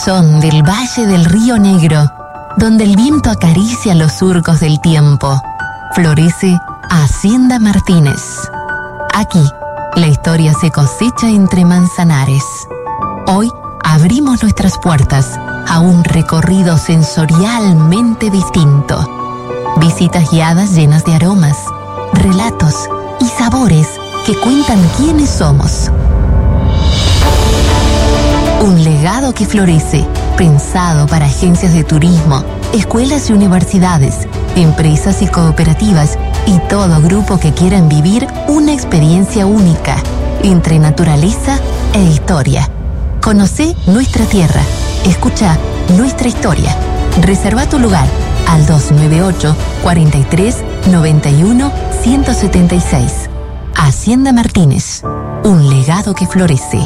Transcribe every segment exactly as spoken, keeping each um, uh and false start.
corazón del Valle del Río Negro, donde el viento acaricia los surcos del tiempo, florece Hacienda Martínez. Aquí, la historia se cosecha entre manzanares. Hoy abrimos nuestras puertas a un recorrido sensorialmente distinto. Visitas guiadas llenas de aromas, relatos y sabores que cuentan quiénes somos. Un legado que florece, pensado para agencias de turismo, escuelas y universidades, empresas y cooperativas y todo grupo que quieran vivir una experiencia única entre naturaleza e historia. Conocé nuestra tierra, escucha nuestra historia. Reserva tu lugar al dos nueve ocho, cuatro tres, nueve uno, uno siete seis. Hacienda Martínez, un legado que florece.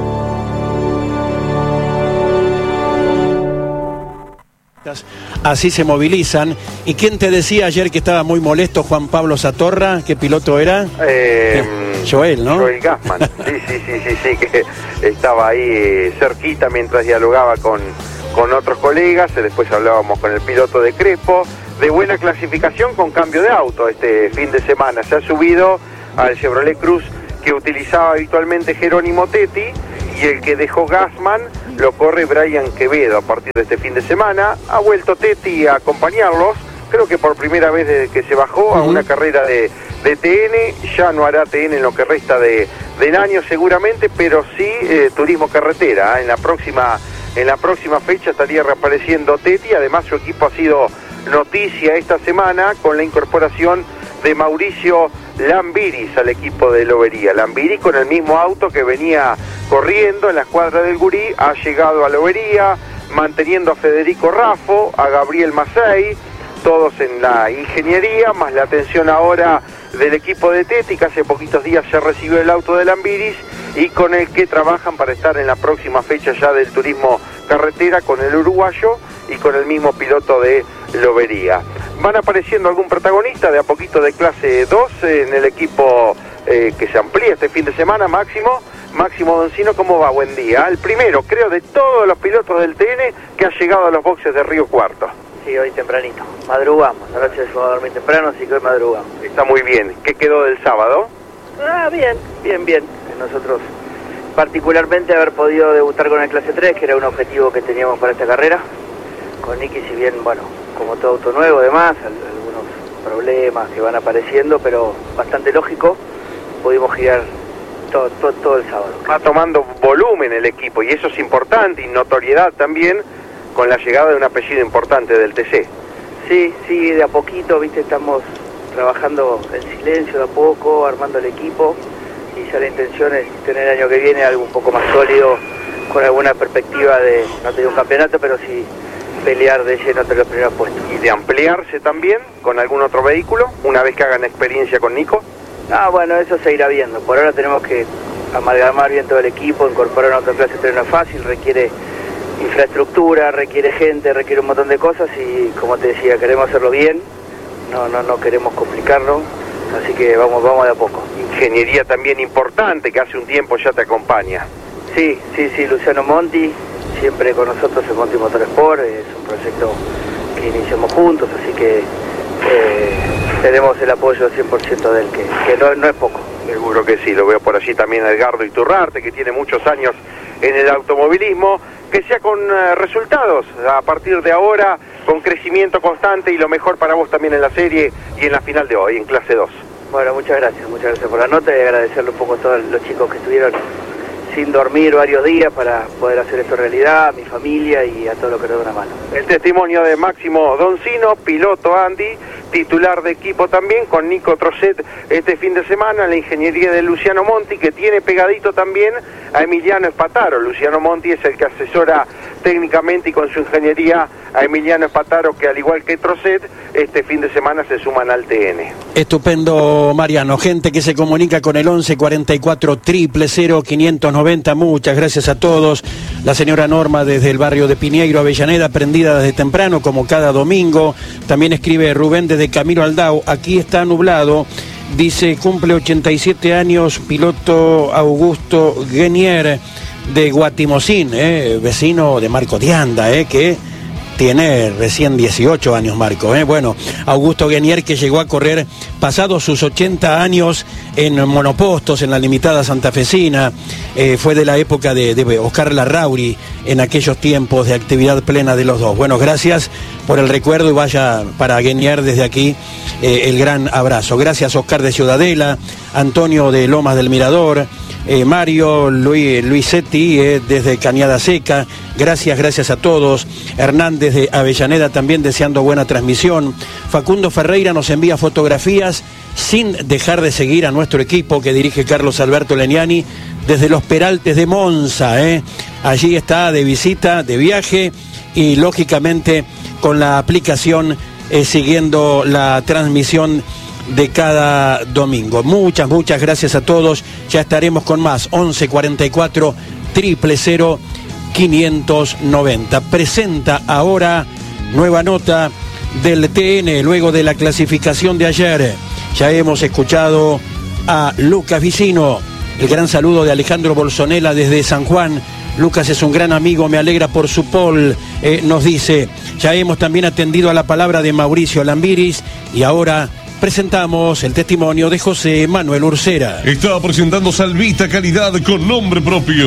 Así se movilizan. ¿Y quién te decía ayer que estaba muy molesto Juan Pablo Satorra? ¿Qué piloto era? Eh, Joel, ¿no? Joel Gassman, sí, sí, sí, sí, sí, que estaba ahí cerquita mientras dialogaba con, con otros colegas. Después hablábamos con el piloto de Crespo, de buena clasificación con cambio de auto este fin de semana. Se ha subido al Chevrolet Cruz que utilizaba habitualmente Jerónimo Tetti, y el que dejó Gassman lo corre Brian Quevedo a partir de este fin de semana. Ha vuelto Tetti a acompañarlos, creo que por primera vez desde que se bajó uh-huh. a una carrera de, de T N. Ya no hará T N en lo que resta de, del año seguramente, pero sí eh, turismo carretera. En la próxima en la próxima fecha estaría reapareciendo Tetti. Además su equipo ha sido noticia esta semana con la incorporación de Mauricio Lambiris al equipo de Lobería. Lambiris, con el mismo auto que venía corriendo en la escuadra del Gurí, ha llegado a Lobería, manteniendo a Federico Raffo, a Gabriel Macei, todos en la ingeniería, más la atención ahora del equipo de Tetti, que hace poquitos días ya recibió el auto de Lambiris y con el que trabajan para estar en la próxima fecha ya del turismo carretera con el uruguayo y con el mismo piloto de Lobería. Van apareciendo algún protagonista de a poquito de clase dos en el equipo eh, que se amplía este fin de semana. Máximo, Máximo Doncino, ¿cómo va? Buen día. El primero, creo, de todos los pilotos del T N que ha llegado a los boxes de Río Cuarto. Sí, hoy tempranito. Madrugamos. Anoche se fue a dormir temprano, así que hoy madrugamos. Está muy bien. ¿Qué quedó del sábado? Ah, bien, bien, bien. Nosotros, particularmente, haber podido debutar con el clase tres, que era un objetivo que teníamos para esta carrera. Con Nicky, si bien, bueno, como todo auto nuevo, además, algunos problemas que van apareciendo, pero bastante lógico, pudimos girar todo, todo, todo el sábado. Va tomando volumen el equipo, y eso es importante, y notoriedad también, con la llegada de un apellido importante del T C. Sí, sí, de a poquito, viste, estamos trabajando en silencio de a poco, armando el equipo, y ya la intención es tener el año que viene algo un poco más sólido, con alguna perspectiva de, no te digo un campeonato, pero sí pelear de lleno entre los primeros puestos. ¿Y de ampliarse también con algún otro vehículo, una vez que hagan experiencia con Nico? Ah, bueno, eso se irá viendo. Por ahora tenemos que amalgamar bien todo el equipo, incorporar a otra clase tres no es fácil, requiere infraestructura, requiere gente, requiere un montón de cosas y, como te decía, queremos hacerlo bien, no, no, no queremos complicarlo, así que vamos, vamos de a poco. Ingeniería también importante, que hace un tiempo ya te acompaña. Sí, sí, sí, Luciano Monti, siempre con nosotros en Monti Motorsport, es un proyecto que iniciamos juntos, así que eh, tenemos el apoyo cien por ciento de él, que, que no, no es poco. Seguro que sí, lo veo por allí también a Edgardo Iturrarte, que tiene muchos años en el automovilismo, que sea con uh, resultados a partir de ahora, con crecimiento constante y lo mejor para vos también en la serie y en la final de hoy, en clase dos. Bueno, muchas gracias, muchas gracias por la nota y agradecerle un poco a todos los chicos que estuvieron sin dormir varios días para poder hacer esto realidad, a mi familia y a todo lo que nos da una mano. El testimonio de Máximo Doncino, piloto Andy, titular de equipo también, con Nico Trocet este fin de semana, la ingeniería de Luciano Monti, que tiene pegadito también a Emiliano Espataro. Luciano Monti es el que asesora técnicamente y con su ingeniería a Emiliano Espataro, que al igual que Trocet, este fin de semana se suman al T N. Estupendo, Mariano. Gente que se comunica con el once cuarenta y cuatro cero cero quinientos noventa. Muchas gracias a todos. La señora Norma desde el barrio de Piñeiro, Avellaneda, prendida desde temprano, como cada domingo. También escribe Rubén desde Camilo Aldao. Aquí está nublado. Dice, cumple ochenta y siete años, piloto Augusto Guenier. de Guatimocín, eh, vecino de Marco Dianda, eh, que tiene recién dieciocho años Marco. Eh. Bueno, Augusto Guenier, que llegó a correr pasados sus ochenta años en monopostos, en la limitada santafesina, eh, fue de la época de, de Oscar Larrauri, en aquellos tiempos de actividad plena de los dos. Bueno, gracias por el recuerdo y vaya para Guenier desde aquí eh, el gran abrazo. Gracias Oscar de Ciudadela, Antonio de Lomas del Mirador, Eh, Mario, Luis, Luisetti eh, desde Cañada Seca, gracias, gracias a todos. Hernández de Avellaneda también deseando buena transmisión. Facundo Ferreira nos envía fotografías sin dejar de seguir a nuestro equipo que dirige Carlos Alberto Leniani desde los Peraltes de Monza. Eh. Allí está de visita, de viaje y lógicamente con la aplicación eh, siguiendo la transmisión de cada domingo. Muchas, muchas gracias a todos. Ya estaremos con más. once cuarenta y cuatro, cero cero, quinientos noventa. Presenta ahora nueva nota del T N luego de la clasificación de ayer. Ya hemos escuchado a Lucas Vicino. El gran saludo de Alejandro Bolsonela desde San Juan. Lucas es un gran amigo, me alegra por su pole, eh, nos dice. Ya hemos también atendido a la palabra de Mauricio Lambiris y ahora presentamos el testimonio de José Manuel Ursera. Está presentando Salvita, calidad con nombre propio.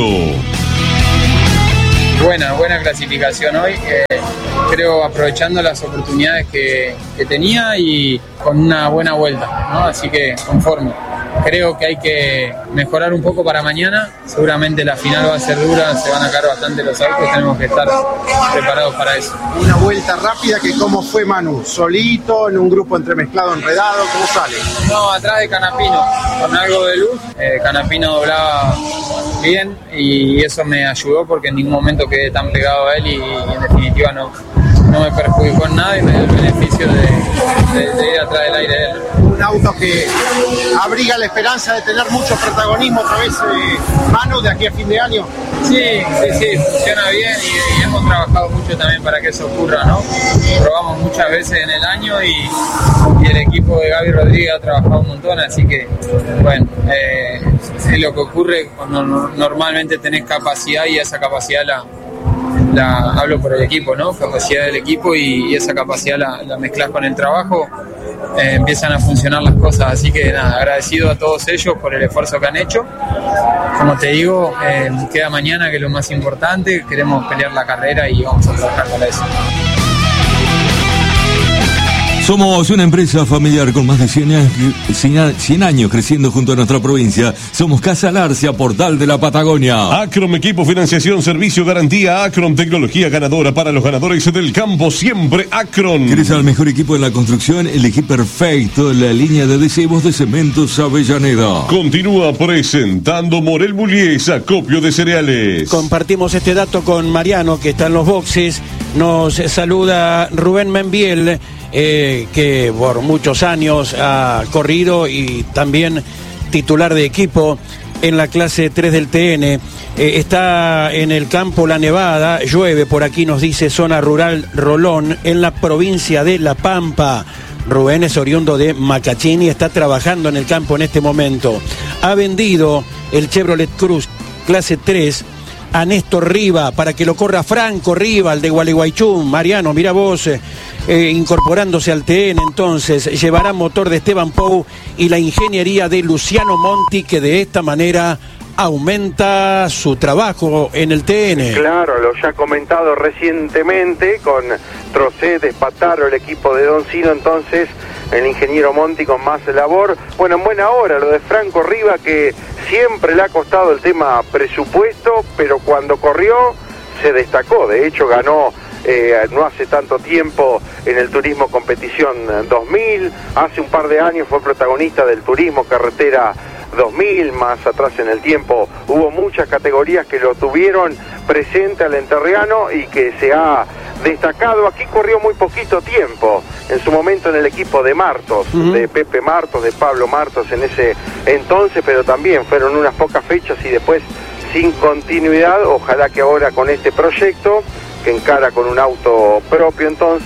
Buena, buena clasificación hoy. Eh, creo aprovechando las oportunidades que, que tenía y con una buena vuelta, ¿no? Así que conforme. Creo que hay que mejorar un poco para mañana. Seguramente la final va a ser dura, se van a caer bastante los autos, tenemos que estar preparados para eso. Una vuelta rápida, que cómo fue Manu, solito, en un grupo entremezclado, enredado, ¿cómo sale? No, atrás de Canapino, con algo de luz. Eh, Canapino doblaba bien y eso me ayudó porque en ningún momento quedé tan pegado a él y, y en definitiva no, no me perjudicó en nada y me dio el beneficio de, de, de ir atrás del aire de él. Un auto que abriga la esperanza de tener mucho protagonismo otra vez, eh, Manu, de aquí a fin de año. Sí, sí, sí, funciona bien y, y hemos trabajado mucho también para que eso ocurra, ¿no? Probamos muchas veces en el año y, y el equipo de Gaby Rodríguez ha trabajado un montón, así que, bueno, eh, es lo que ocurre cuando normalmente tenés capacidad y esa capacidad la, la hablo por el equipo, ¿no? Capacidad del equipo y, y esa capacidad la, la mezclas con el trabajo. Eh, empiezan a funcionar las cosas, así que nada, agradecido a todos ellos por el esfuerzo que han hecho. Como te digo, eh, queda mañana, que es lo más importante, queremos pelear la carrera y vamos a trabajar para eso. Somos una empresa familiar con más de cien años creciendo junto a nuestra provincia. Somos Casa Larcia, portal de la Patagonia. Acrom, equipo, financiación, servicio, garantía. Acrom, tecnología ganadora para los ganadores del campo. Siempre Acrom. ¿Quieres al mejor equipo en la construcción? Elegí perfecto la línea de adhesivos de Cementos Avellaneda. Continúa presentando Morel Bullies, acopio de cereales. Compartimos este dato con Mariano, que está en los boxes. Nos saluda Rubén Membiel, eh, que por muchos años ha corrido y también titular de equipo en la clase tres del T N. Eh, está en el campo La Nevada, llueve por aquí, nos dice zona rural Rolón, en la provincia de La Pampa. Rubén es oriundo de Macachín y está trabajando en el campo en este momento. Ha vendido el Chevrolet Cruz clase tres a Néstor Riva para que lo corra Franco Riva, el de Gualeguaychú. Mariano, mira vos, eh, eh, incorporándose al T N, entonces llevará motor de Esteban Pou y la ingeniería de Luciano Monti, que de esta manera aumenta su trabajo en el T N. Claro, lo ya comentado recientemente con Trocet, Espataro, el equipo de Don Sino, entonces el ingeniero Monti con más labor. Bueno, en buena hora lo de Franco Riva, que siempre le ha costado el tema presupuesto, pero cuando corrió se destacó. De hecho ganó eh, no hace tanto tiempo en el Turismo Competición dos mil, hace un par de años fue protagonista del Turismo Carretera dos mil, más atrás en el tiempo hubo muchas categorías que lo tuvieron presente al enterriano y que se ha destacado. Aquí corrió muy poquito tiempo, en su momento en el equipo de Martos, uh-huh. de Pepe Martos, de Pablo Martos en ese entonces, pero también fueron unas pocas fechas y después sin continuidad. Ojalá que ahora con este proyecto, que encara con un auto propio, entonces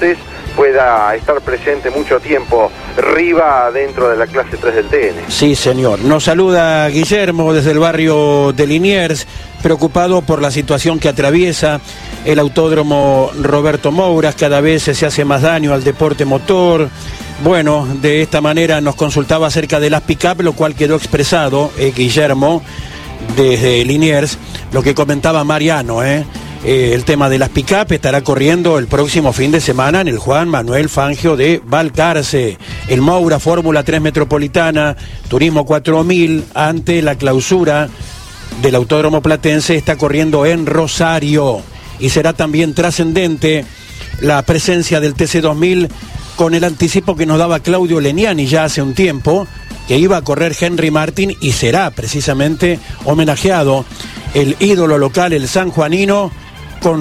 pueda estar presente mucho tiempo Riva dentro de la clase tres del T N. Sí, señor. Nos saluda Guillermo desde el barrio de Liniers, preocupado por la situación que atraviesa el autódromo Roberto Mouras. Cada vez se hace más daño al deporte motor. Bueno, de esta manera nos consultaba acerca de las pick-up, lo cual quedó expresado, eh, Guillermo, desde Liniers, lo que comentaba Mariano, ¿eh? Eh, el tema de las pick-up estará corriendo el próximo fin de semana en el Juan Manuel Fangio de Balcarce. El Moura Fórmula tres Metropolitana, Turismo cuatro mil, ante la clausura del Autódromo Platense, está corriendo en Rosario. Y será también trascendente la presencia del T C dos mil con el anticipo que nos daba Claudio Leniani ya hace un tiempo, que iba a correr Henry Martin y será precisamente homenajeado el ídolo local, el sanjuanino, con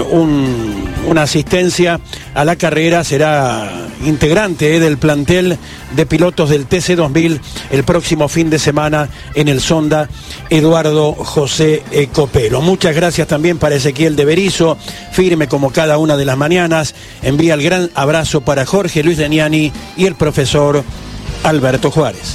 un, una asistencia a la carrera. Será integrante eh, del plantel de pilotos del T C dos mil el próximo fin de semana en el Sonda Eduardo José Copelo. Muchas gracias también para Ezequiel de Berizo, firme como cada una de las mañanas. Envía el gran abrazo para Jorge Luis Leniani y el profesor Alberto Juárez.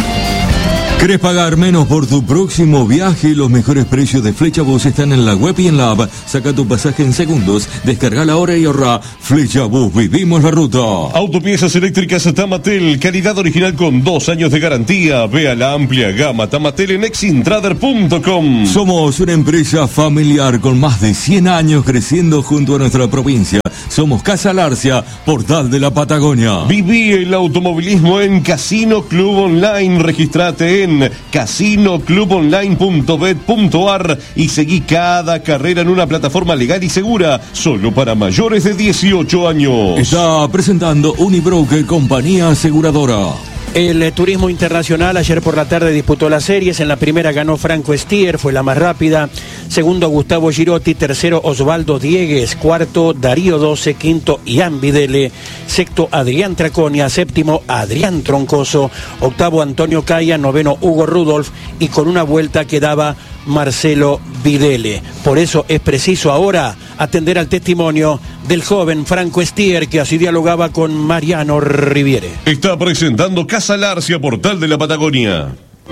¿Querés pagar menos por tu próximo viaje? Los mejores precios de Flecha Bus están en la web y en la app. Saca tu pasaje en segundos, descarga la hora y ahorra. Flecha Bus, vivimos la ruta. Autopiezas eléctricas Tamatel, calidad original con dos años de garantía. Vea la amplia gama Tamatel en exintrader punto com. Somos una empresa familiar con más de cien años creciendo junto a nuestra provincia. Somos Casa Larcia, portal de la Patagonia. Viví el automovilismo en Casino Club Online. Registrate en casino club online punto bet punto ar y seguí cada carrera en una plataforma legal y segura, solo para mayores de dieciocho años. Está presentando Unibroker, compañía aseguradora. El eh, turismo internacional ayer por la tarde disputó las series. En la primera ganó Franco Stier, fue la más rápida. Segundo Gustavo Girotti, tercero Osvaldo Diegues, cuarto Darío doce, quinto Ian Videle, sexto Adrián Traconia, séptimo Adrián Troncoso, octavo Antonio Caya, noveno Hugo Rudolf y con una vuelta quedaba Marcelo Videle. Por eso es preciso ahora atender al testimonio del joven Franco Stier, que así dialogaba con Mariano Riviere. Está presentando Casa Larcia, portal de la Patagonia.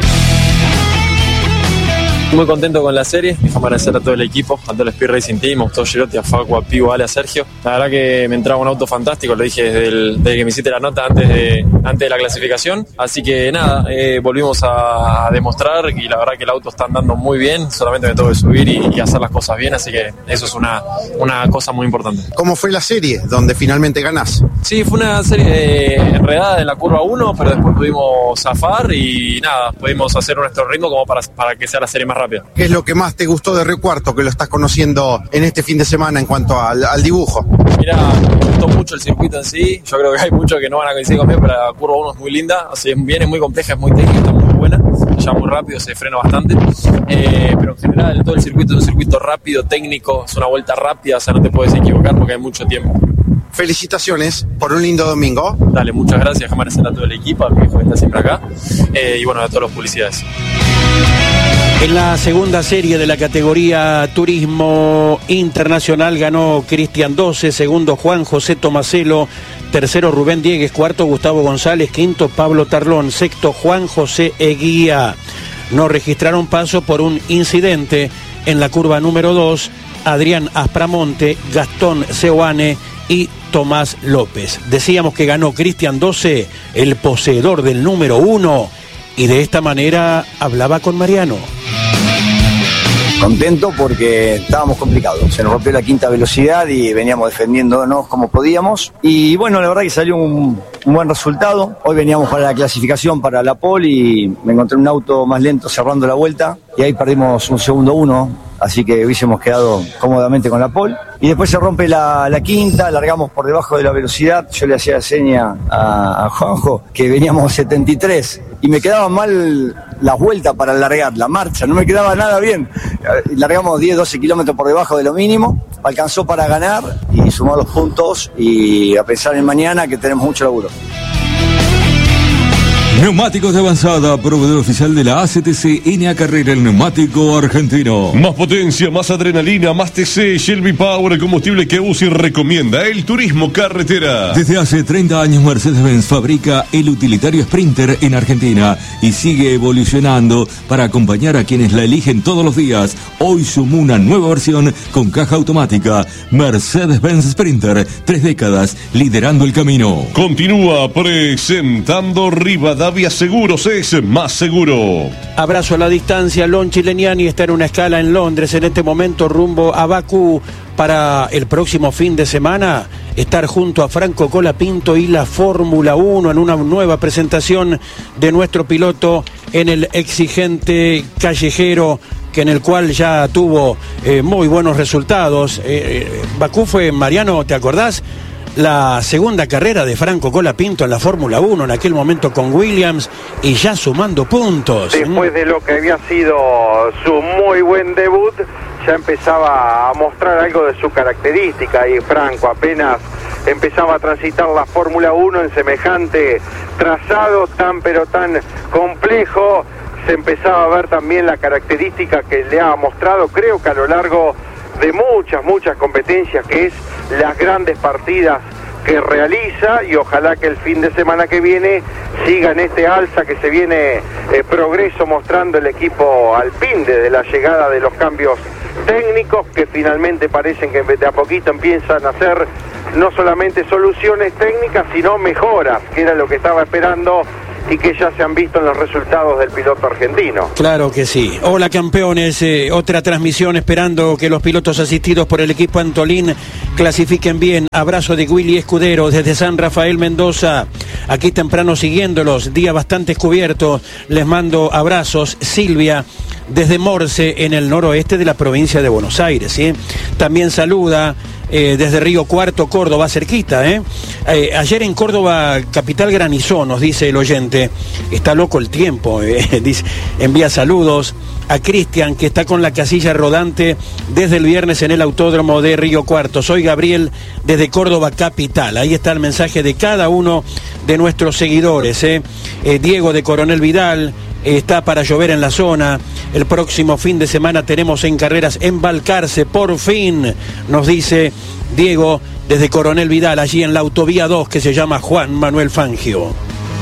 Muy contento con la serie, déjame agradecer a todo el equipo, a todo el Speed Racing Team, a Gustavo Girotti, a Facu, a Pivo, a Ale, a Sergio. La verdad que me entraba un auto fantástico, lo dije desde, el, desde que me hiciste la nota antes de, antes de la clasificación. Así que nada, eh, volvimos a, a demostrar y la verdad que el auto está andando muy bien, solamente me tengo que subir y, y hacer las cosas bien, así que eso es una, una cosa muy importante. ¿Cómo fue la serie donde finalmente ganás? Sí, fue una serie eh, enredada en la curva uno, pero después pudimos zafar y nada, pudimos hacer nuestro ritmo como para, para que sea la serie más rápida. ¿Qué es lo que más te gustó de Río Cuarto, que lo estás conociendo en este fin de semana en cuanto al, al dibujo? Mira, me gustó mucho el circuito en sí. Yo creo que hay muchos que no van a coincidir conmigo, pero la curva uno es muy linda. O sea, viene muy compleja, es muy técnica, está muy buena. Ya muy rápido, se frena bastante. Eh, pero en general, todo el circuito es un circuito rápido, técnico. Es una vuelta rápida, o sea, no te puedes equivocar porque hay mucho tiempo. Felicitaciones por un lindo domingo. Dale, muchas gracias. Déjame agradecer a todo el equipo, a mi hijo que está siempre acá. Eh, y bueno, a todos los publicidades. En la segunda serie de la categoría Turismo Internacional ganó Cristian doce, segundo Juan José Tomaselo, tercero Rubén Diegues, cuarto Gustavo González, quinto Pablo Tarlón, sexto Juan José Eguía. No registraron paso por un incidente en la curva número dos, Adrián Aspramonte, Gastón Seoane y Tomás López. Decíamos que ganó Cristian doce, el poseedor del número uno, y de esta manera hablaba con Mariano. Contento porque estábamos complicados, se nos rompió la quinta velocidad y veníamos defendiéndonos como podíamos y bueno, la verdad que salió un, un buen resultado. Hoy veníamos para la clasificación, para la pole y me encontré un auto más lento cerrando la vuelta y ahí perdimos un segundo uno, así que hubiésemos quedado cómodamente con la pole. Y después se rompe la, la quinta, largamos por debajo de la velocidad, yo le hacía seña a, a Juanjo que veníamos setenta y tres y me quedaba mal la vuelta para largar, la marcha, no me quedaba nada bien. Largamos diez, doce kilómetros por debajo de lo mínimo, alcanzó para ganar y sumar los puntos y a pensar en mañana que tenemos mucho laburo. Neumáticos de avanzada, proveedor oficial de la A C T C N A Carrera, el neumático argentino. Más potencia, más adrenalina, más T C, Shelby Power, el combustible que U C I recomienda, el turismo carretera. Desde hace treinta años Mercedes-Benz fabrica el utilitario Sprinter en Argentina y sigue evolucionando para acompañar a quienes la eligen todos los días. Hoy sumó una nueva versión con caja automática. Mercedes-Benz Sprinter, tres décadas liderando el camino. Continúa presentando Rivadavia Seguros, es más seguro. Abrazo a la distancia. Lonchi Leniani está en una escala en Londres en este momento rumbo a Bakú para el próximo fin de semana estar junto a Franco Colapinto y la Fórmula uno en una nueva presentación de nuestro piloto en el exigente callejero, que en el cual ya tuvo eh, muy buenos resultados. Eh, eh, Bakú fue, Mariano, ¿te acordás? La segunda carrera de Franco Colapinto en la Fórmula uno, en aquel momento con Williams, y ya sumando puntos. Después de lo que había sido su muy buen debut, ya empezaba a mostrar algo de su característica, y Franco apenas empezaba a transitar la Fórmula uno en semejante trazado tan pero tan complejo, se empezaba a ver también la característica que le ha mostrado, creo que a lo largo de muchas, muchas competencias, que es las grandes partidas que realiza, y ojalá que el fin de semana que viene siga en este alza que se viene eh, progreso mostrando el equipo Alpine desde la llegada de los cambios técnicos, que finalmente parecen que de a poquito empiezan a hacer no solamente soluciones técnicas, sino mejoras, que era lo que estaba esperando y que ya se han visto en los resultados del piloto argentino. Claro que sí. Hola campeones, eh, otra transmisión esperando que los pilotos asistidos por el equipo Antolín clasifiquen bien. Abrazo de Willy Escudero desde San Rafael, Mendoza. Aquí temprano siguiéndolos, día bastante descubierto. Les mando abrazos. Silvia desde Morse, en el noroeste de la provincia de Buenos Aires, ¿sí? También saluda eh, desde Río Cuarto, Córdoba, cerquita, ¿eh? Eh, ayer en Córdoba, capital, granizó, nos dice el oyente. Está loco el tiempo, eh, dice, envía saludos a Cristian, que está con la casilla rodante desde el viernes en el autódromo de Río Cuarto. Soy Gabriel desde Córdoba capital. Ahí está el mensaje de cada uno de nuestros seguidores, ¿eh? Eh, Diego de Coronel Vidal. Está para llover en la zona. El próximo fin de semana tenemos en carreras en Balcarce, por fin, nos dice Diego desde Coronel Vidal, allí en la autovía dos, que se llama Juan Manuel Fangio.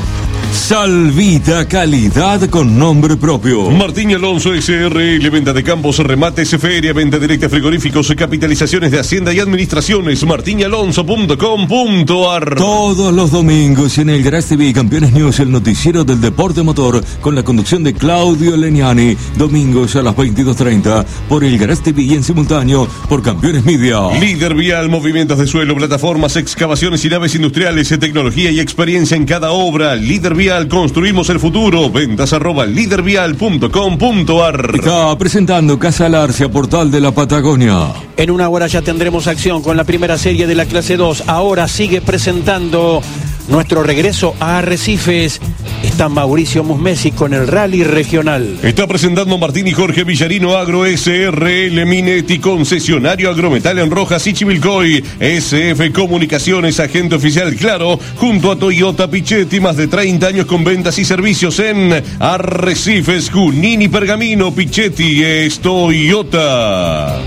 Salvita, calidad con nombre propio. Martín Alonso S R L, venta de campos, remates, feria, venta directa de frigoríficos, capitalizaciones de hacienda y administraciones. martín alonso punto com punto a r. Todos los domingos en el Garage T V Campeones News, el noticiero del deporte motor, con la conducción de Claudio Leniani, domingos a las veintidós treinta por el Garage T V y en simultáneo por Campeones Media. Líder Vial, movimientos de suelo, plataformas, excavaciones y naves industriales, tecnología y experiencia en cada obra. Líder Vial, construimos el futuro. Ventas arroba líder vial punto com punto a r. Está presentando Casa Larcia, portal de la Patagonia. En una hora ya tendremos acción con la primera serie de la clase dos. Ahora sigue presentando nuestro regreso a Arrecifes. Está Mauricio Musmesi con el Rally Regional. Está presentando Martín y Jorge Villarino Agro S R L Minetti, concesionario Agrometal en Rojas y Chivilcoy. S F Comunicaciones, agente oficial Claro, junto a Toyota Pichetti, más de treinta años con ventas y servicios en Arrecifes, Junín y Pergamino. Pichetti es Toyota.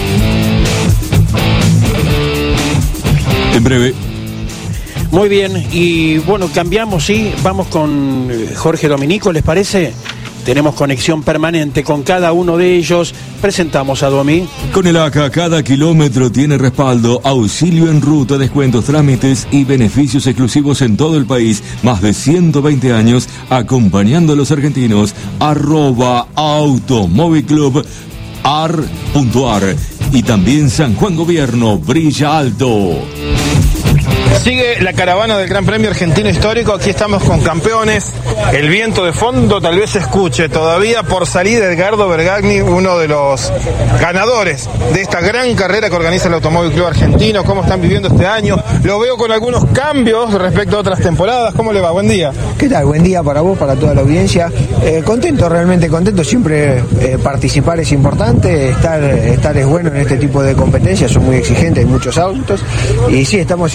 En breve. Muy bien, y bueno, cambiamos, sí, vamos con Jorge Dominico, ¿les parece? Tenemos conexión permanente con cada uno de ellos. Presentamos a Domi. Con el A C A, cada kilómetro tiene respaldo, auxilio en ruta, descuentos, trámites y beneficios exclusivos en todo el país. Más de ciento veinte años acompañando a los argentinos. Arroba Automóvil Club ar punto ar. Y también San Juan Gobierno, brilla alto. Sigue la caravana del Gran Premio Argentino Histórico. Aquí estamos con campeones. El viento de fondo tal vez se escuche todavía por salida. Edgardo Bergagni, uno de los ganadores de esta gran carrera que organiza el Automóvil Club Argentino. ¿Cómo están viviendo este año? Lo veo con algunos cambios respecto a otras temporadas. ¿Cómo le va? Buen día. ¿Qué tal? Buen día para vos, para toda la audiencia. Eh, contento, realmente contento. Siempre eh, participar es importante. Estar, estar es bueno en este tipo de competencias. Son muy exigentes, hay muchos autos. Y sí, estamos haciendo debutar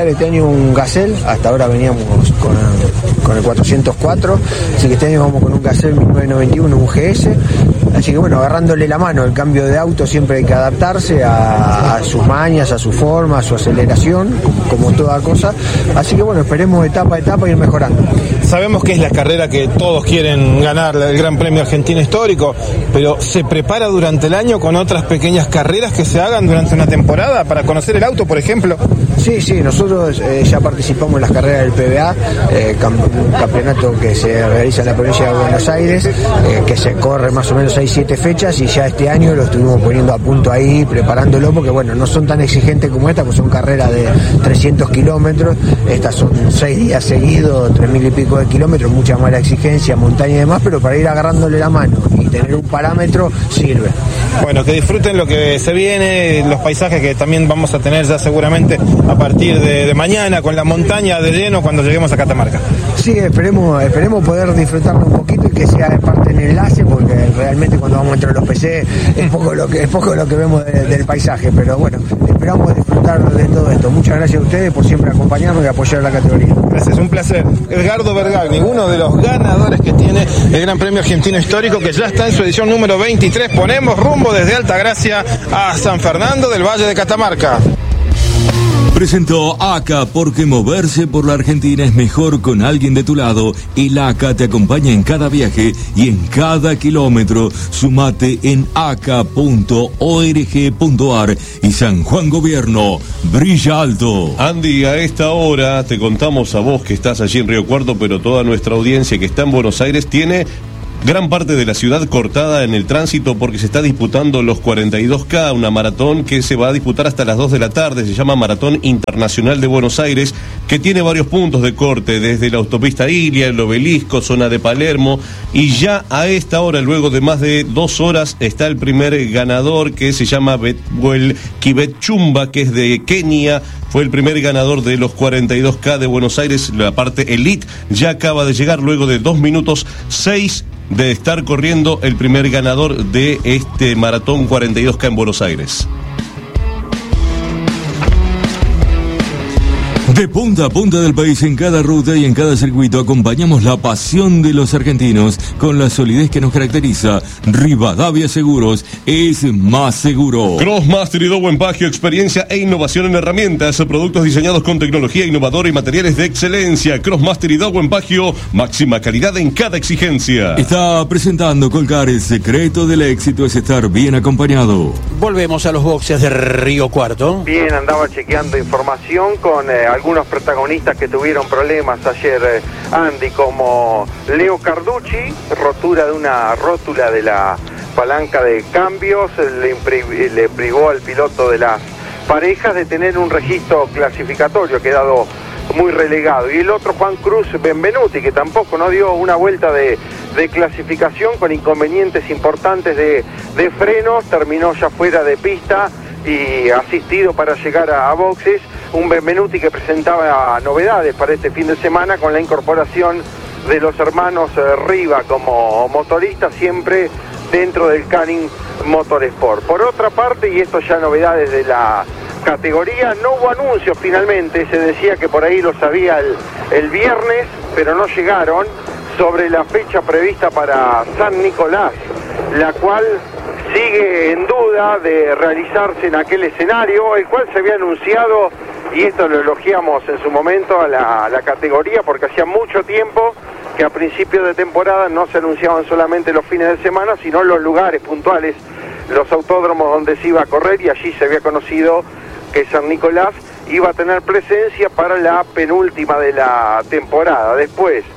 utilizar este año un Gazelle, hasta ahora veníamos con, con el cuatrocientos cuatro, así que este año vamos con un Gazelle mil novecientos noventa y uno, un G S, así que bueno, agarrándole la mano, el cambio de auto siempre hay que adaptarse a, a sus mañas, a su forma, a su aceleración, como, como toda cosa, así que bueno, esperemos etapa a etapa ir mejorando. Sabemos que es la carrera que todos quieren ganar, el Gran Premio Argentino Histórico, pero ¿se prepara durante el año con otras pequeñas carreras que se hagan durante una temporada para conocer el auto, por ejemplo? Sí, sí, nosotros eh, ya participamos en las carreras del P B A, eh, camp- un campeonato que se realiza en la provincia de Buenos Aires, eh, que se corre más o menos seis siete fechas, y ya este año lo estuvimos poniendo a punto ahí, preparándolo, porque bueno, no son tan exigentes como esta, pues son carreras de trescientos kilómetros, estas son seis días seguidos, tres mil y pico de kilómetros, mucha más la exigencia, montaña y demás, pero para ir agarrándole la mano y tener un parámetro sirve. Bueno, que disfruten lo que se viene, los paisajes que también vamos a tener ya seguramente a partir de, de mañana, con la montaña de lleno cuando lleguemos a Catamarca. Sí, esperemos, esperemos poder disfrutarlo un poquito y que sea de parte del enlace, porque realmente cuando vamos entre los P C es poco lo que, es poco lo que vemos de, del paisaje, pero bueno, esperamos disfrutar de todo esto. Muchas gracias a ustedes por siempre acompañarnos y apoyar la categoría. Gracias, un placer. Edgardo Bergagni, uno de los ganadores que tiene el Gran Premio Argentino Histórico, que ya está en su edición número veintitrés. Ponemos rumbo desde Altagracia a San Fernando del Valle de Catamarca. Presentó A C A, porque moverse por la Argentina es mejor con alguien de tu lado. El A C A te acompaña en cada viaje y en cada kilómetro. Sumate en a c a punto org punto a r y San Juan Gobierno. Brilla alto. Andy, a esta hora te contamos a vos que estás allí en Río Cuarto, pero toda nuestra audiencia que está en Buenos Aires tiene gran parte de la ciudad cortada en el tránsito porque se está disputando los cuarenta y dos K, una maratón que se va a disputar hasta las dos de la tarde. Se llama Maratón Internacional de Buenos Aires, que tiene varios puntos de corte, desde la autopista Ilia, el Obelisco, zona de Palermo, y ya a esta hora, luego de más de dos horas, está el primer ganador, que se llama Betwel Kibet-Chumba, que es de Kenia. Fue el primer ganador de los cuarenta y dos K de Buenos Aires, la parte elite. Ya acaba de llegar luego de dos minutos seis de estar corriendo el primer ganador de este maratón cuarenta y dos K en Buenos Aires. De punta a punta del país, en cada ruta y en cada circuito, acompañamos la pasión de los argentinos con la solidez que nos caracteriza. Rivadavia Seguros es más seguro. Crossmaster y Dowen Pagio, experiencia e innovación en herramientas, productos diseñados con tecnología innovadora y materiales de excelencia. Crossmaster y Dowen Pagio, máxima calidad en cada exigencia. Está presentando Colcar. El secreto del éxito es estar bien acompañado. Volvemos a los boxes de Río Cuarto. Bien, andaba chequeando información con eh, algunos protagonistas que tuvieron problemas ayer, eh, Andy, como Leo Carducci, rotura de una rótula de la palanca de cambios, le, impri- le privó al piloto de las parejas de tener un registro clasificatorio, ha quedado muy relegado. Y el otro, Juan Cruz Benvenuti, que tampoco no dio una vuelta de, de clasificación con inconvenientes importantes de, de frenos, terminó ya fuera de pista y asistido para llegar a, a boxes. Un Benvenuti que presentaba novedades para este fin de semana con la incorporación de los hermanos eh, Riva como motoristas, siempre dentro del Canning Motorsport. Por otra parte, y esto ya novedades de la categoría, no hubo anuncios finalmente, se decía que por ahí lo sabía el, el viernes, pero no llegaron, sobre la fecha prevista para San Nicolás, la cual sigue en duda de realizarse en aquel escenario, el cual se había anunciado, y esto lo elogiamos en su momento a la, a la categoría, porque hacía mucho tiempo que a principios de temporada no se anunciaban solamente los fines de semana, sino los lugares puntuales, los autódromos donde se iba a correr, y allí se había conocido que San Nicolás iba a tener presencia para la penúltima de la temporada. Después,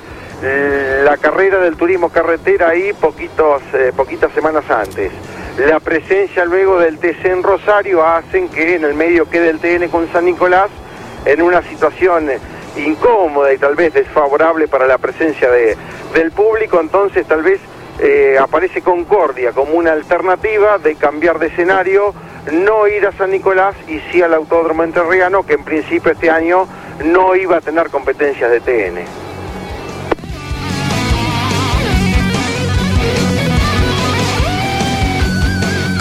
la carrera del turismo carretera ahí poquitos, eh, poquitas semanas antes. La presencia luego del T C en Rosario hacen que en el medio quede el T N con San Nicolás en una situación incómoda y tal vez desfavorable para la presencia de, del público. Entonces tal vez eh, aparece Concordia como una alternativa de cambiar de escenario, no ir a San Nicolás y sí al Autódromo Entrerriano, que en principio este año no iba a tener competencias de T N.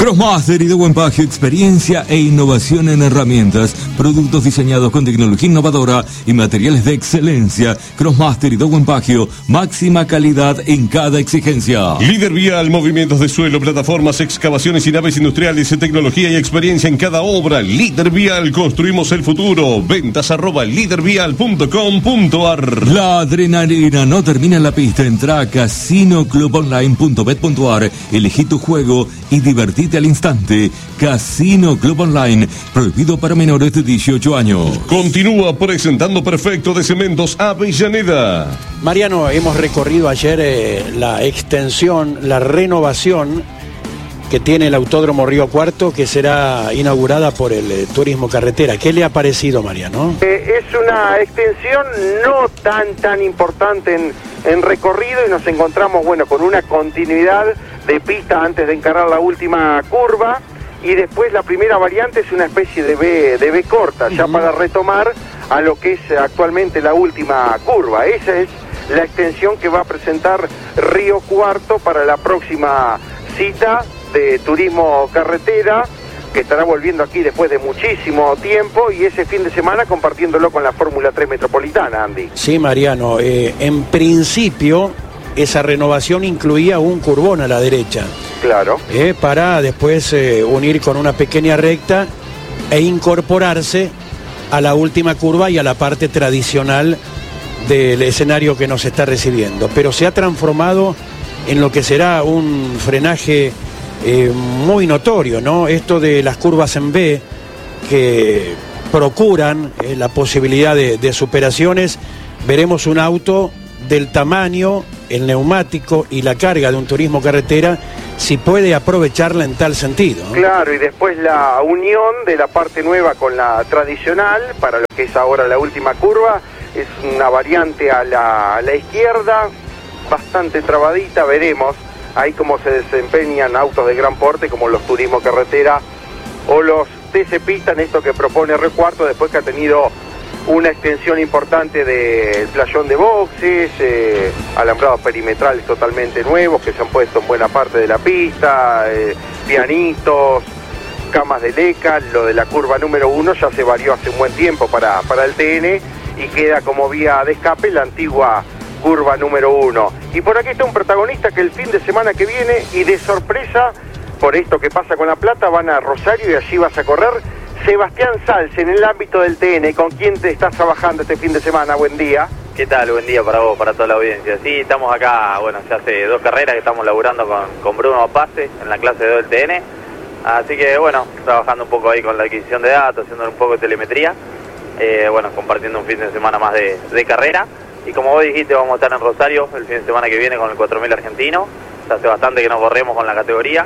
Crossmaster y de Buen Pagio, experiencia e innovación en herramientas, productos diseñados con tecnología innovadora y materiales de excelencia. Crossmaster y de Buen Pagio, máxima calidad en cada exigencia. Líder Vial, movimientos de suelo, plataformas, excavaciones y naves industriales, tecnología y experiencia en cada obra. Líder Vial, construimos el futuro. Ventas arroba lídervial punto com punto ar. La adrenalina no termina en la pista. Entra a casino club online punto bet punto ar, elegí tu juego y divertite al instante. Casino Club Online, prohibido para menores de dieciocho años. Continúa presentando Perfecto de Cementos Avellaneda. Mariano, hemos recorrido ayer eh, la extensión, la renovación que tiene el Autódromo Río Cuarto, que será inaugurada por el eh, Turismo Carretera. ¿Qué le ha parecido, Mariano? Eh, es una extensión no tan tan importante en, en recorrido, y nos encontramos, bueno, con una continuidad de pista antes de encarar la última curva, y después la primera variante es una especie de B, de B corta, ya uh-huh. para retomar a lo que es actualmente la última curva. Esa es la extensión que va a presentar Río Cuarto para la próxima cita de Turismo Carretera, que estará volviendo aquí después de muchísimo tiempo, y ese fin de semana compartiéndolo con la Fórmula tres Metropolitana, Andy. Sí, Mariano, eh, en principio esa renovación incluía un curvón a la derecha. Claro. Eh, para después eh, unir con una pequeña recta e incorporarse a la última curva y a la parte tradicional del escenario que nos está recibiendo. Pero se ha transformado en lo que será un frenaje eh, muy notorio, ¿no? Esto de las curvas en B, que procuran eh, la posibilidad de, de superaciones. Veremos un auto del tamaño, el neumático y la carga de un Turismo Carretera, si puede aprovecharla en tal sentido, ¿no? Claro, y después la unión de la parte nueva con la tradicional, para lo que es ahora la última curva, es una variante a la, a la izquierda, bastante trabadita. Veremos ahí cómo se desempeñan autos de gran porte como los Turismo Carretera o los T C Pista en esto que propone Río Cuarto, después que ha tenido una extensión importante del playón de boxes, eh, alambrados perimetrales totalmente nuevos que se han puesto en buena parte de la pista, eh, pianitos, camas de leca. Lo de la curva número uno ya se varió hace un buen tiempo para, para el T N, y queda como vía de escape la antigua curva número uno. Y por aquí está un protagonista que el fin de semana que viene, y de sorpresa, por esto que pasa con La Plata, van a Rosario y allí vas a correr Sebastián Salce en el ámbito del T N. ¿Con quién te estás trabajando este fin de semana? Buen día. ¿Qué tal? Buen día para vos, para toda la audiencia. Sí, estamos acá, bueno, ya hace dos carreras que estamos laburando con, con Bruno Pase en la clase dos del T N. Así que, bueno, trabajando un poco ahí con la adquisición de datos, haciendo un poco de telemetría. Eh, bueno, compartiendo un fin de semana más de, de carrera. Y como vos dijiste, vamos a estar en Rosario el fin de semana que viene con el cuatro mil argentino. Ya hace bastante que no corremos con la categoría.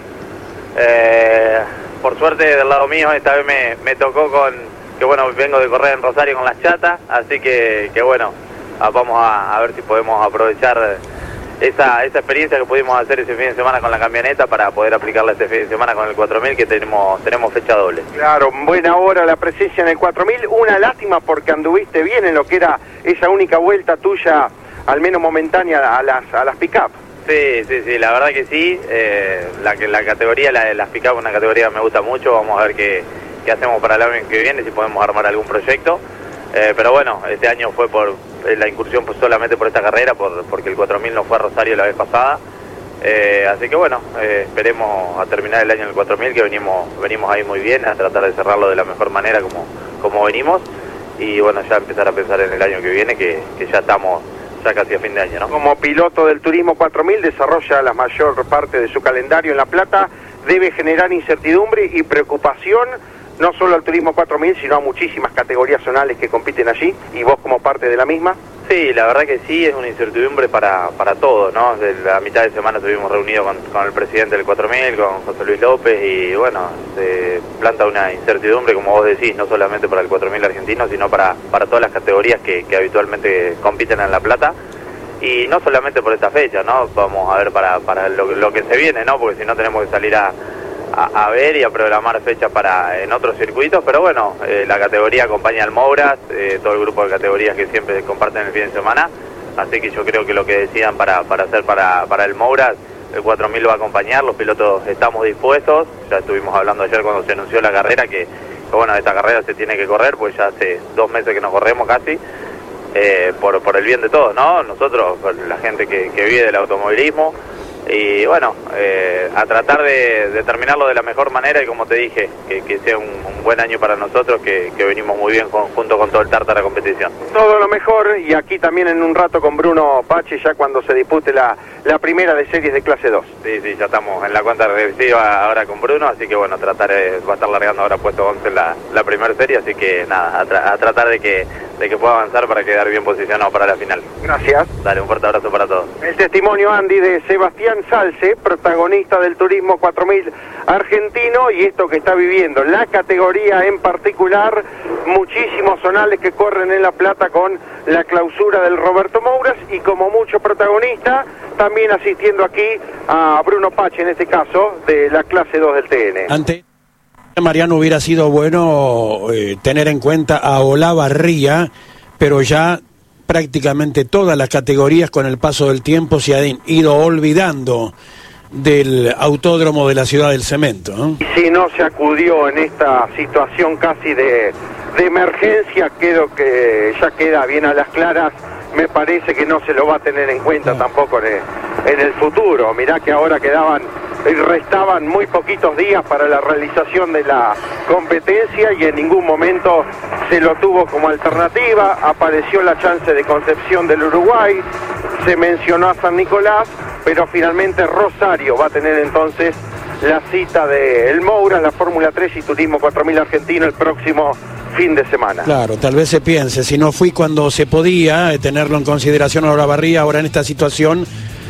Eh... Por suerte del lado mío esta vez me, me tocó con que bueno, vengo de correr en Rosario con las chatas, así que, que bueno, vamos a, a ver si podemos aprovechar esa, esa experiencia que pudimos hacer ese fin de semana con la camioneta para poder aplicarla este fin de semana con el cuatro mil, que tenemos, tenemos fecha doble. Claro, buena hora la presencia en el cuatro mil, una lástima porque anduviste bien en lo que era esa única vuelta tuya, al menos momentánea, a las, a las pick-up. Sí, sí, sí, la verdad que sí. Eh, la, la categoría, la de las pick-up, una categoría que me gusta mucho. Vamos a ver qué, qué hacemos para el año que viene, si podemos armar algún proyecto. Eh, pero bueno, este año fue por eh, la incursión pues solamente por esta carrera, por, porque el cuatro mil no fue a Rosario la vez pasada. Eh, así que bueno, eh, esperemos a terminar el año en el cuatro mil, que venimos, venimos ahí muy bien, a tratar de cerrarlo de la mejor manera como, como venimos. Y bueno, ya empezar a pensar en el año que viene, que, que ya estamos ya casi a fin de año, ¿no? Como piloto del Turismo cuatro mil, desarrolla la mayor parte de su calendario en La Plata, debe generar incertidumbre y preocupación, no solo al Turismo cuatro mil, sino a muchísimas categorías zonales que compiten allí, y vos como parte de la misma. Sí, la verdad que sí, es una incertidumbre para, para todos, ¿no? De la mitad de semana estuvimos reunidos con, con el presidente del cuatro mil, con José Luis López, y bueno, se planta una incertidumbre, como vos decís, no solamente para el cuatro mil argentino, sino para, para todas las categorías que, que habitualmente compiten en La Plata, y no solamente por esta fecha, ¿no? Vamos a ver para, para lo, lo que se viene, ¿no? Porque si no tenemos que salir a, a, a ver y a programar fechas para en otros circuitos, pero bueno, eh, la categoría acompaña al Mouras, eh, todo el grupo de categorías que siempre comparten el fin de semana, así que yo creo que lo que decían para, para hacer para, para el Mouras el cuatro mil va a acompañar, los pilotos estamos dispuestos, ya estuvimos hablando ayer cuando se anunció la carrera que, que bueno, esta carrera se tiene que correr, pues ya hace dos meses que nos corremos casi, eh, por, por el bien de todos, ¿no? Nosotros, la gente que, que vive del automovilismo, y bueno, eh, a tratar de, de terminarlo de la mejor manera y como te dije, que, que sea un, un buen año para nosotros, que, que venimos muy bien con, junto con todo el Tártara competición. Todo lo mejor, y aquí también en un rato con Bruno Pache, ya cuando se dispute la, la primera de series de clase dos. Sí, sí, ya estamos en la cuenta regresiva ahora con Bruno, así que bueno, tratar de, va a estar largando ahora puesto once en la, la primera serie, así que nada, a, tra a tratar de que, de que pueda avanzar para quedar bien posicionado para la final. Gracias. Dale, un fuerte abrazo para todos. El testimonio, Andy, de Sebastián Salce, protagonista del Turismo cuatro mil argentino, y esto que está viviendo la categoría en particular, muchísimos zonales que corren en La Plata con la clausura del Roberto Mouras, y como mucho protagonista, también asistiendo aquí a Bruno Pache, en este caso, de la clase dos del T N. Ante Mariano hubiera sido bueno eh, tener en cuenta a Olavarría, pero ya prácticamente todas las categorías con el paso del tiempo se han ido olvidando del autódromo de la Ciudad del Cemento, ¿no? Y si no se acudió en esta situación casi de, de emergencia, creo que ya queda bien a las claras, me parece que no se lo va a tener en cuenta tampoco en el, en el futuro. Mirá que ahora quedaban y restaban muy poquitos días para la realización de la competencia y en ningún momento se lo tuvo como alternativa. Apareció la chance de Concepción del Uruguay, se mencionó a San Nicolás, pero finalmente Rosario va a tener entonces la cita de El Moura, la Fórmula tres y Turismo cuatro mil argentino el próximo fin de semana. Claro, tal vez se piense, si no fui cuando se podía, eh, tenerlo en consideración a Olavarría, ahora en esta situación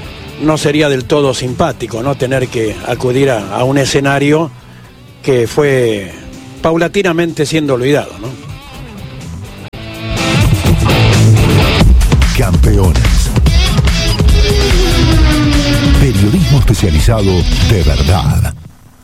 no sería del todo simpático, ¿no? Tener que acudir a, a un escenario que fue paulatinamente siendo olvidado, ¿no? Campeones. Periodismo especializado de verdad.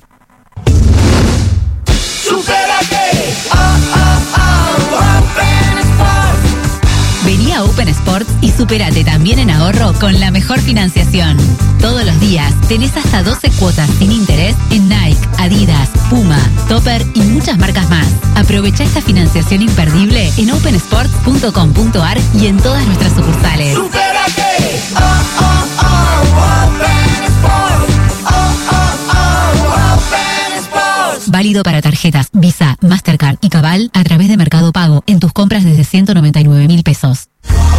¡Supérate! Oh, oh, oh, Open Sports. Vení a Open Sports y supérate también en ahorro con la mejor financiación. Todos los días tenés hasta doce cuotas sin interés en Nike, Adidas, Puma, Topper y muchas marcas más. Aprovecha esta financiación imperdible en open sports punto com punto ar y en todas nuestras sucursales. ¡Supérate! Oh, oh, oh, Open Sports. Oh, oh, oh, Open Sports. Válido para tarjetas Visa, Mastercard y Cabal a través de Mercado Pago en tus compras desde ciento noventa y nueve mil pesos.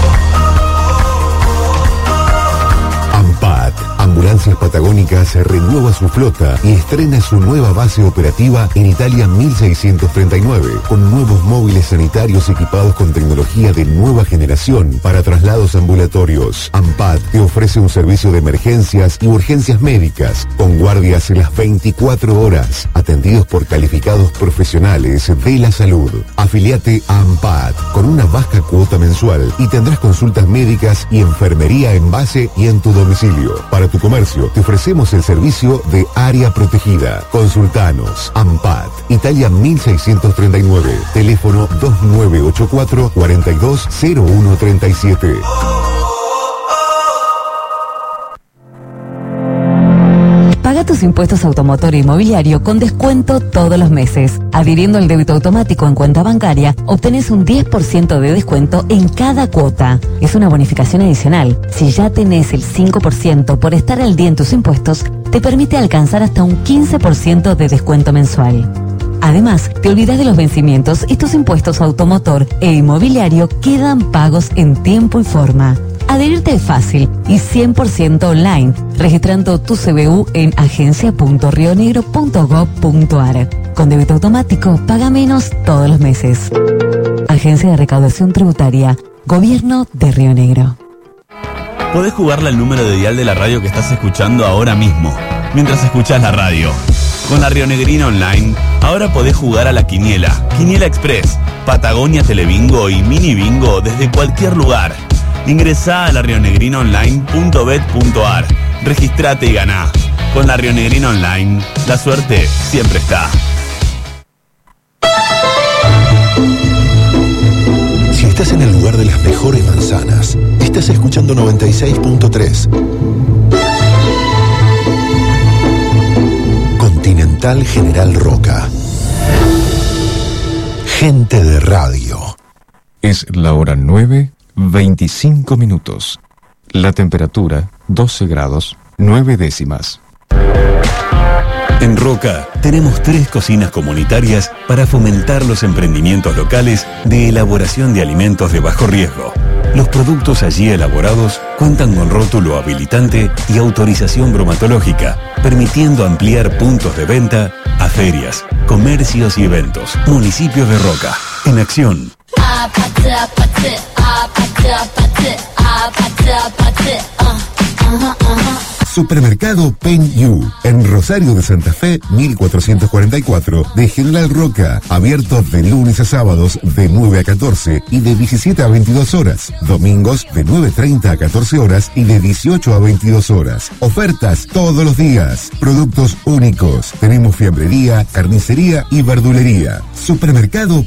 AMPAT, Ambulancias Patagónicas, renueva su flota y estrena su nueva base operativa en Italia mil seiscientos treinta y nueve, con nuevos móviles sanitarios equipados con tecnología de nueva generación para traslados ambulatorios. AMPAT te ofrece un servicio de emergencias y urgencias médicas, con guardias las veinticuatro horas, atendidos por calificados profesionales de la salud. Afiliate a AMPAT con una baja cuota mensual y tendrás consultas médicas y enfermería en base y en tu domicilio. Para tu comercio, te ofrecemos el servicio de área protegida. Consultanos. AMPAT, Italia mil seiscientos treinta y nueve. Teléfono dos nueve ocho cuatro, cuatro dos cero uno tres siete. Paga tus impuestos automotor e inmobiliario con descuento todos los meses. Adhiriendo al débito automático en cuenta bancaria, obtenés un diez por ciento de descuento en cada cuota. Es una bonificación adicional. Si ya tenés el cinco por ciento por estar al día en tus impuestos, te permite alcanzar hasta un quince por ciento de descuento mensual. Además, te olvidas de los vencimientos y tus impuestos automotor e inmobiliario quedan pagos en tiempo y forma. Adherirte es fácil y cien por ciento online, registrando tu C B U en agencia punto rionegro punto gob punto ar. Con débito automático, paga menos todos los meses. Agencia de Recaudación Tributaria, Gobierno de Río Negro. Podés jugarle al número de dial de la radio que estás escuchando ahora mismo, mientras escuchás la radio. Con la Rionegrina Online, ahora podés jugar a la Quiniela, Quiniela Express, Patagonia Telebingo y Mini Bingo desde cualquier lugar. Ingresá a la rionegrina online punto bet punto ar, registrate y ganá. Con la Rionegrina Online, la suerte siempre está. Si estás en el lugar de las mejores manzanas, estás escuchando noventa y seis punto tres. Hospital General Roca. Gente de radio. Es la hora nueve, veinticinco minutos. La temperatura, doce grados, nueve décimas. En Roca tenemos tres cocinas comunitarias para fomentar los emprendimientos locales de elaboración de alimentos de bajo riesgo. Los productos allí elaborados cuentan con rótulo habilitante y autorización bromatológica, permitiendo ampliar puntos de venta a ferias, comercios y eventos. Municipio de Roca, en acción. Supermercado Pen You, en Rosario de Santa Fe, mil cuatrocientos cuarenta y cuatro, de General Roca, abierto de lunes a sábados de nueve a catorce y de diecisiete a veintidós horas, domingos de nueve treinta a catorce horas y de dieciocho a veintidós horas. Ofertas todos los días, productos únicos. Tenemos fiambrería, carnicería y verdulería. Supermercado